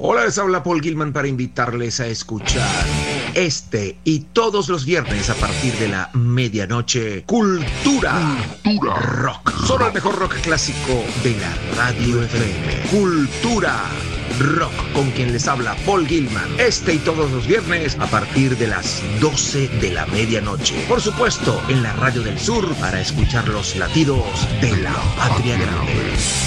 Hola, les habla Paul Gilman para invitarles a escuchar este y todos los viernes a partir de la medianoche Cultura Rock. Solo el mejor rock clásico de la radio FM. Cultura Rock, con quien les habla Paul Gilman. Este y todos los viernes a partir de las 12 de la medianoche. Por supuesto, en la Radio del Sur para escuchar los latidos de la Patria Grande.